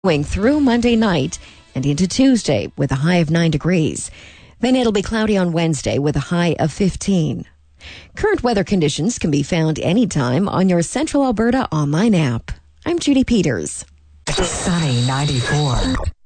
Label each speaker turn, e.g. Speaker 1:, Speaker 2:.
Speaker 1: Going through Monday night and into Tuesday with a high of 9 degrees. Then it'll be cloudy on Wednesday with a high of 15. Current weather conditions can be found anytime on your Central Alberta online app. I'm Judy Peters.
Speaker 2: Sunny 94.